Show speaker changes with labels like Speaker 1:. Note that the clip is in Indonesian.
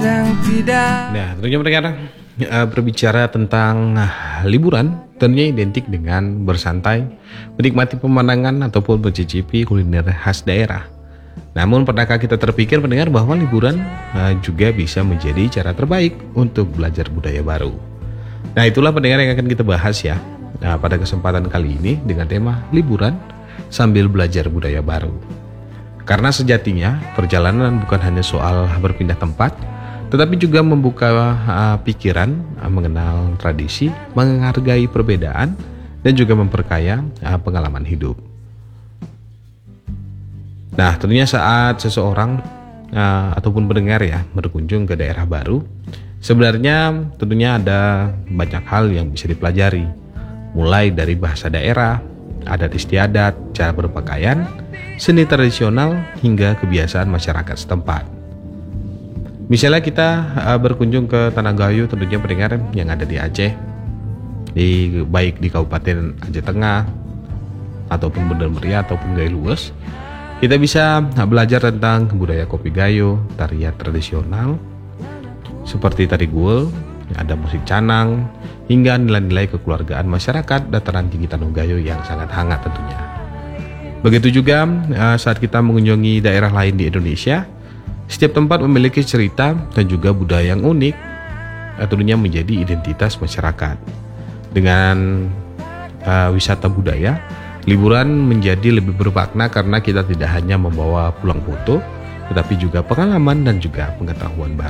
Speaker 1: kadang tidak.
Speaker 2: Nah, tentunya pendengar, berbicara tentang liburan tentunya identik dengan bersantai, menikmati pemandangan ataupun mencicipi kuliner khas daerah. Namun pernahkah kita terpikir pendengar bahwa liburan juga bisa menjadi cara terbaik untuk belajar budaya baru? Nah, itulah pendengar yang akan kita bahas ya pada kesempatan kali ini dengan tema liburan sambil belajar budaya baru. Karena sejatinya perjalanan bukan hanya soal berpindah tempat, tetapi juga membuka pikiran, mengenal tradisi, menghargai perbedaan, dan juga memperkaya pengalaman hidup. Nah, tentunya saat seseorang ataupun pendengar ya berkunjung ke daerah baru, sebenarnya tentunya ada banyak hal yang bisa dipelajari, mulai dari bahasa daerah, adat istiadat, cara berpakaian, seni tradisional, hingga kebiasaan masyarakat setempat. Misalnya kita berkunjung ke Tanah Gayo tentunya pendengar yang ada di Aceh, baik di Kabupaten Aceh Tengah ataupun Banda Meriah ataupun Gayo Lues, kita bisa belajar tentang budaya kopi Gayo, tarian tradisional seperti tari guel, ada musik canang, hingga nilai-nilai kekeluargaan masyarakat dataran tinggi Tanah Gayo yang sangat hangat tentunya. Begitu juga saat kita mengunjungi daerah lain di Indonesia, setiap tempat memiliki cerita dan juga budaya yang unik, tentunya menjadi identitas masyarakat. Dengan wisata budaya, liburan menjadi lebih bermakna karena kita tidak hanya membawa pulang foto, tetapi juga pengalaman dan juga pengetahuan baru.